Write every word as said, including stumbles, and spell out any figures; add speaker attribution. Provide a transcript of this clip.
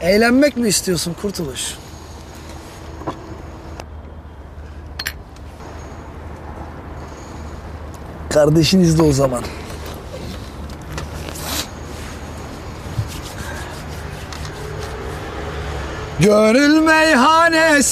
Speaker 1: Eğlenmek mi istiyorsun Kurtuluş? Kardeşiniz de o zaman. Gönül meyhanesi